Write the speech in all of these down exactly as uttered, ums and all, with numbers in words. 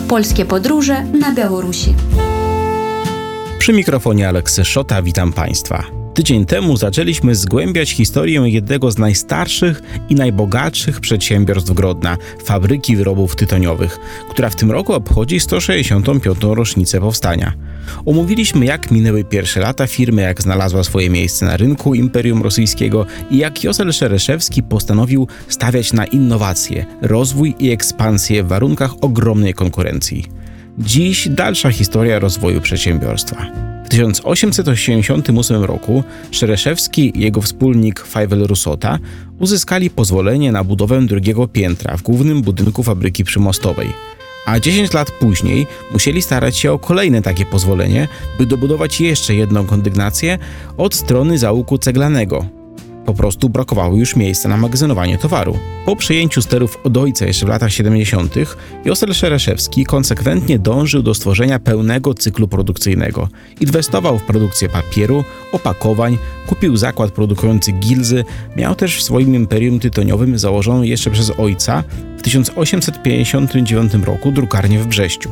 Polskie podróże na Białorusi. Przy mikrofonie Aleksy Szota, witam Państwa. Tydzień temu zaczęliśmy zgłębiać historię jednego z najstarszych i najbogatszych przedsiębiorstw Grodna, fabryki wyrobów tytoniowych, która w tym roku obchodzi sto sześćdziesiątą piątą rocznicę powstania. Omówiliśmy, jak minęły pierwsze lata firmy, jak znalazła swoje miejsce na rynku Imperium Rosyjskiego i jak Józef Szereszewski postanowił stawiać na innowacje, rozwój i ekspansję w warunkach ogromnej konkurencji. Dziś dalsza historia rozwoju przedsiębiorstwa. W tysiąc osiemset osiemdziesiątym ósmym roku Szereszewski i jego wspólnik Fajvel Rusota uzyskali pozwolenie na budowę drugiego piętra w głównym budynku fabryki przymostowej. A dziesięć lat później musieli starać się o kolejne takie pozwolenie, by dobudować jeszcze jedną kondygnację od strony zaułku ceglanego. Po prostu brakowało już miejsca na magazynowanie towaru. Po przejęciu sterów od ojca jeszcze w latach siedemdziesiątych Józef Szereszewski konsekwentnie dążył do stworzenia pełnego cyklu produkcyjnego. Inwestował w produkcję papieru, opakowań, kupił zakład produkujący gilzy, miał też w swoim imperium tytoniowym założoną jeszcze przez ojca w tysiąc osiemset pięćdziesiątym dziewiątym roku drukarnię w Brześciu.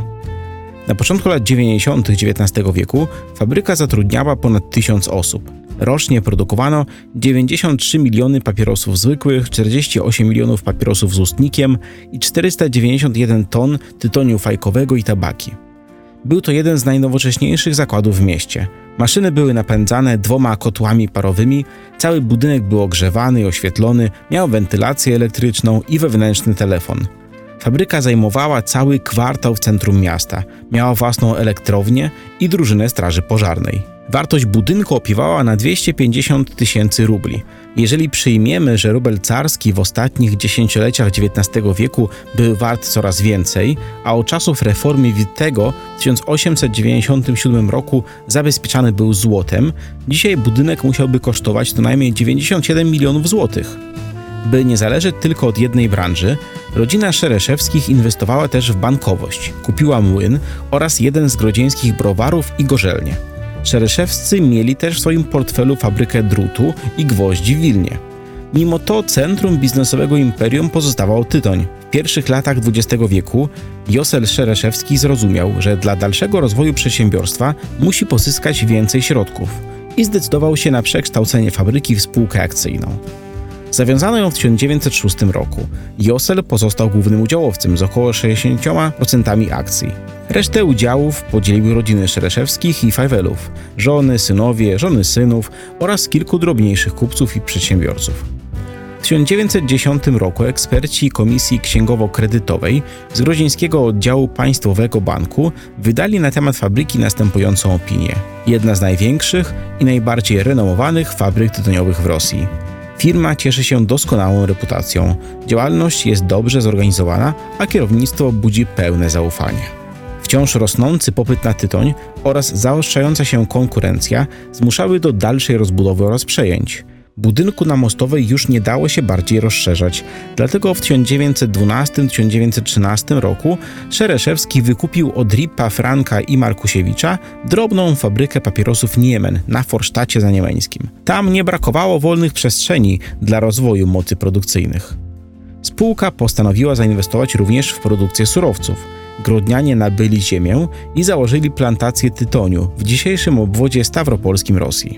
Na początku lat dziewięćdziesiątych dziewiętnastego wieku fabryka zatrudniała ponad tysiąc osób. Rocznie produkowano dziewięćdziesiąt trzy miliony papierosów zwykłych, czterdzieści osiem milionów papierosów z ustnikiem i czterysta dziewięćdziesiąt jeden ton tytoniu fajkowego i tabaki. Był to jeden z najnowocześniejszych zakładów w mieście. Maszyny były napędzane dwoma kotłami parowymi, cały budynek był ogrzewany i oświetlony, miał wentylację elektryczną i wewnętrzny telefon. Fabryka zajmowała cały kwartał w centrum miasta, miała własną elektrownię i drużynę straży pożarnej. Wartość budynku opiewała na dwieście pięćdziesiąt tysięcy rubli. Jeżeli przyjmiemy, że rubel carski w ostatnich dziesięcioleciach dziewiętnastego wieku był wart coraz więcej, a od czasów reformy Wittego w tysiąc osiemset dziewięćdziesiątym siódmym roku zabezpieczany był złotem, dzisiaj budynek musiałby kosztować co najmniej dziewięćdziesiąt siedem milionów złotych. By nie zależeć tylko od jednej branży, rodzina Szereszewskich inwestowała też w bankowość, kupiła młyn oraz jeden z grodzieńskich browarów i gorzelnię. Szereszewscy mieli też w swoim portfelu fabrykę drutu i gwoździ w Wilnie. Mimo to centrum biznesowego imperium pozostawał Tytoń. W pierwszych latach dwudziestego wieku Józef Szereszewski zrozumiał, że dla dalszego rozwoju przedsiębiorstwa musi pozyskać więcej środków i zdecydował się na przekształcenie fabryki w spółkę akcyjną. Zawiązano ją w tysiąc dziewięćset szóstym roku. Józef pozostał głównym udziałowcem z około sześćdziesięcioma procentami akcji. Resztę udziałów podzieliły rodziny Szereszewskich i Fajwelów, żony, synowie, żony synów oraz kilku drobniejszych kupców i przedsiębiorców. W tysiąc dziewięćset dziesiątym roku eksperci Komisji Księgowo-Kredytowej z Grodzieńskiego Oddziału Państwowego Banku wydali na temat fabryki następującą opinię. Jedna z największych i najbardziej renomowanych fabryk tytoniowych w Rosji. Firma cieszy się doskonałą reputacją, działalność jest dobrze zorganizowana, a kierownictwo budzi pełne zaufanie. Wciąż rosnący popyt na tytoń oraz zaostrzająca się konkurencja zmuszały do dalszej rozbudowy oraz przejęć. Budynku na Mostowej już nie dało się bardziej rozszerzać, dlatego w tysiąc dziewięćset dwunastym do tysiąc dziewięćset trzynastym roku Szereszewski wykupił od Ripa, Franka i Markusiewicza drobną fabrykę papierosów Niemen na Forsztacie Zaniemeńskim. Tam nie brakowało wolnych przestrzeni dla rozwoju mocy produkcyjnych. Spółka postanowiła zainwestować również w produkcję surowców. Grodnianie nabyli ziemię i założyli plantację tytoniu w dzisiejszym obwodzie stawropolskim Rosji.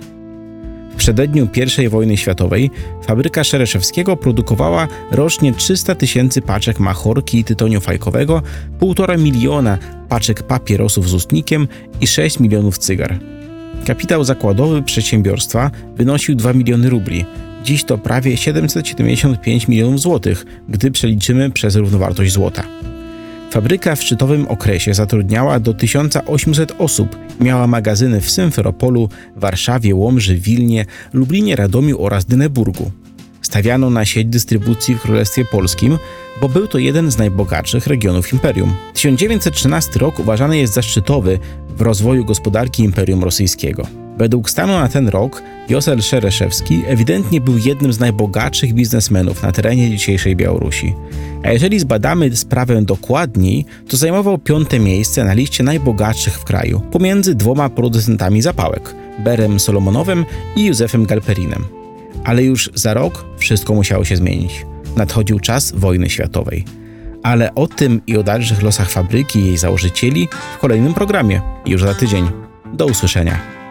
W przededniu pierwszej wojny światowej fabryka Szereszewskiego produkowała rocznie trzysta tysięcy paczek machorki i tytoniu fajkowego, półtora miliona paczek papierosów z ustnikiem i sześć milionów cygar. Kapitał zakładowy przedsiębiorstwa wynosił dwa miliony rubli. Dziś to prawie siedemset siedemdziesiąt pięć milionów złotych, gdy przeliczymy przez równowartość złota. Fabryka w szczytowym okresie zatrudniała do tysiąc osiemset osób i miała magazyny w Symferopolu, Warszawie, Łomży, Wilnie, Lublinie, Radomiu oraz Dyneburgu. Stawiano na sieć dystrybucji w Królestwie Polskim, bo był to jeden z najbogatszych regionów imperium. tysiąc dziewięćset trzynasty rok uważany jest za szczytowy w rozwoju gospodarki Imperium Rosyjskiego. Według stanu na ten rok Józef Szereszewski ewidentnie był jednym z najbogatszych biznesmenów na terenie dzisiejszej Białorusi. A jeżeli zbadamy sprawę dokładniej, to zajmował piąte miejsce na liście najbogatszych w kraju, pomiędzy dwoma producentami zapałek, Berem Solomonowem i Józefem Galperinem. Ale już za rok wszystko musiało się zmienić. Nadchodził czas wojny światowej. Ale o tym i o dalszych losach fabryki i jej założycieli w kolejnym programie, już za tydzień. Do usłyszenia.